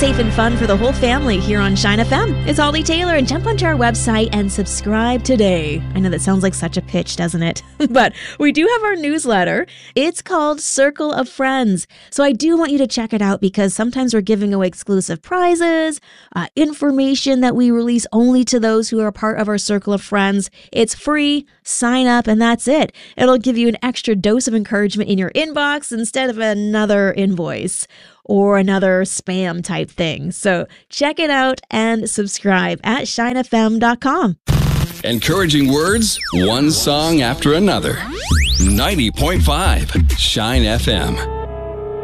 safe and fun for the whole family here on Shine FM. It's Holly Taylor, and jump onto our website and subscribe today. I know that sounds like such a pitch, doesn't it? But we do have our newsletter. It's called Circle of Friends. So I do want you to check it out because sometimes we're giving away exclusive prizes, information that we release only to those who are part of our Circle of Friends. It's free. Sign up and that's it. It'll give you an extra dose of encouragement in your inbox instead of another invoice or another spam type thing. So check it out and subscribe at shinefm.com. Encouraging words, one song after another. 90.5 Shine FM.